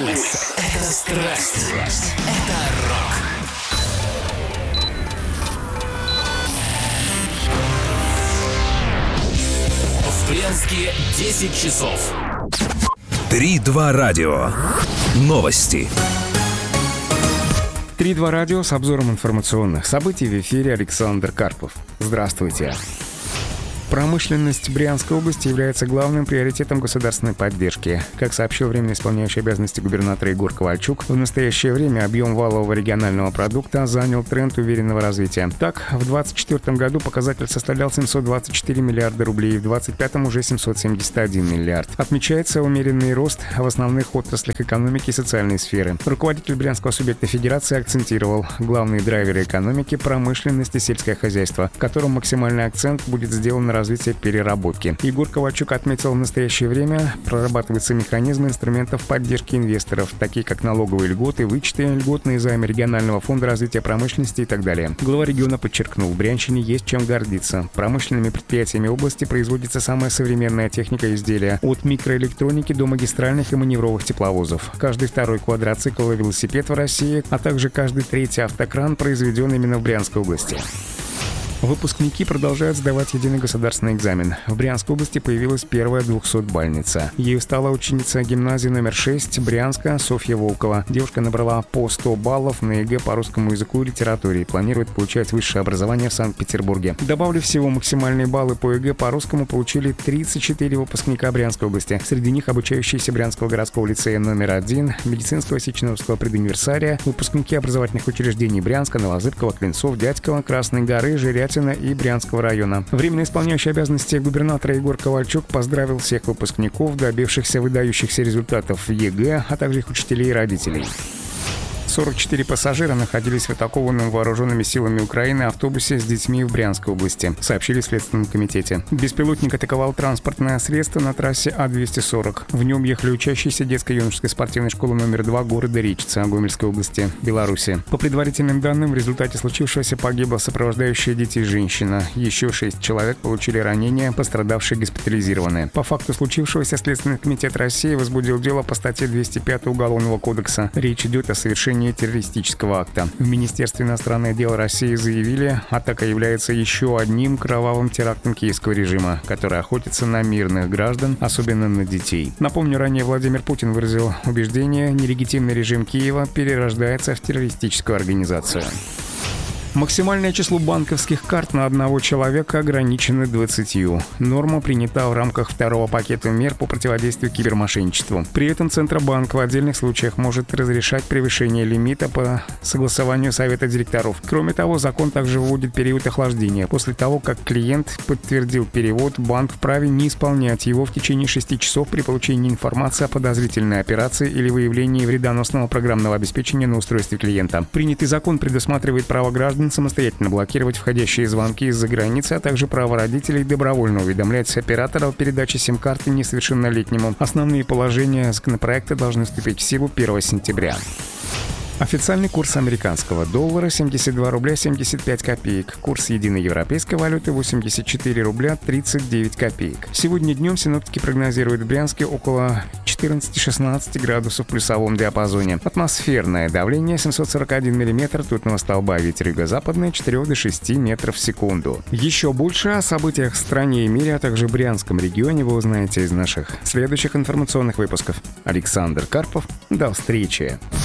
Музыкальность — это страсть. Это рок. В Брянске 10 часов. 3-2 радио. Новости. 3-2 радио с обзором информационных событий в эфире Александр Карпов. Здравствуйте. Промышленность Брянской области является главным приоритетом государственной поддержки. Как сообщил временно исполняющий обязанности губернатора Егор Ковальчук, в настоящее время объем валового регионального продукта занял тренд уверенного развития. Так, в 2024 году показатель составлял 724 миллиарда рублей, в 2025 уже 771 миллиард. Отмечается умеренный рост в основных отраслях экономики и социальной сферы. Руководитель брянского субъекта федерации акцентировал главные драйверы экономики – промышленность и сельское хозяйство, в котором максимальный акцент будет сделан на развитие переработки. Егор Ковальчук отметил, в настоящее время прорабатываются механизмы инструментов поддержки инвесторов, такие как налоговые льготы, вычеты, льготные займы регионального фонда развития промышленности и так далее. Глава региона подчеркнул, в Брянщине есть чем гордиться. Промышленными предприятиями области производится самая современная техника и изделия, от микроэлектроники до магистральных и маневровых тепловозов. Каждый второй квадроцикл и велосипед в России, а также каждый третий автокран произведен именно в Брянской области. Выпускники продолжают сдавать единый государственный экзамен. В Брянской области появилась первая 200-бальница. Ею стала ученица гимназии номер 6 Брянска Софья Волкова. Девушка набрала по 100 баллов на ЕГЭ по русскому языку и литературе и планирует получать высшее образование в Санкт-Петербурге. Добавлю, всего максимальные баллы по ЕГЭ по русскому получили 34 выпускника Брянской области. Среди них обучающиеся Брянского городского лицея номер 1, медицинского Сеченовского предуниверсария, выпускники образовательных учреждений Брянска, Новозыбкова, Клинцов, Дятьково, Красной горы, Жирятина и Брянского района. Временно исполняющий обязанности губернатора Егор Ковальчук поздравил всех выпускников, добившихся выдающихся результатов в ЕГЭ, а также их учителей и родителей. 44 пассажира находились в атакованном вооруженными силами Украины автобусе с детьми в Брянской области, сообщили в Следственном комитете. Беспилотник атаковал транспортное средство на трассе А-240. В нем ехали учащиеся детско-юношеской спортивной школы номер 2 города Речица Гомельской области, Беларуси. По предварительным данным, в результате случившегося погибла сопровождающая детей женщина. Еще 6 человек получили ранения, пострадавшие госпитализированы. По факту случившегося Следственный комитет России возбудил дело по статье 205 Уголовного кодекса. Речь идет о совершении террористического акта. В Министерстве иностранных дел России заявили, атака является еще одним кровавым терактом киевского режима, который охотится на мирных граждан, особенно на детей. Напомню, ранее Владимир Путин выразил убеждение, нелегитимный режим Киева перерождается в террористическую организацию. Максимальное число банковских карт на одного человека ограничено 20. Норма принята в рамках второго пакета мер по противодействию кибермошенничеству. При этом Центробанк в отдельных случаях может разрешать превышение лимита по согласованию Совета директоров. Кроме того, закон также вводит период охлаждения. После того, как клиент подтвердил перевод, банк вправе не исполнять его в течение 6 часов при получении информации о подозрительной операции или выявлении вредоносного программного обеспечения на устройстве клиента. Принятый закон предусматривает право граждан самостоятельно блокировать входящие звонки из-за границы, а также право родителей добровольно уведомлять оператора о передаче сим-карты несовершеннолетнему. Основные положения законопроекта должны вступить в силу 1 сентября. Официальный курс американского доллара — 72 рубля 75 копеек. Курс единой европейской валюты — 84 рубля 39 копеек. Сегодня днем синоптики прогнозируют в Брянске около 14-16 градусов в плюсовом диапазоне. Атмосферное давление 741 мм ртутного столба, ветер юго-западный от 4 до 6 метров в секунду. Еще больше о событиях в стране и мире, а также в Брянском регионе вы узнаете из наших следующих информационных выпусков. Александр Карпов. До встречи.